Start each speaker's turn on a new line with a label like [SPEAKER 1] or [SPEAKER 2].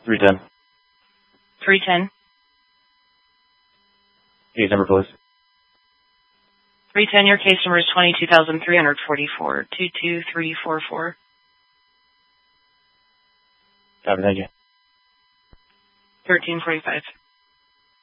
[SPEAKER 1] 310.
[SPEAKER 2] 310.
[SPEAKER 1] Case number, please.
[SPEAKER 2] 310, your case number is 22,344, 22344.
[SPEAKER 1] Copy, thank you.
[SPEAKER 2] 1345.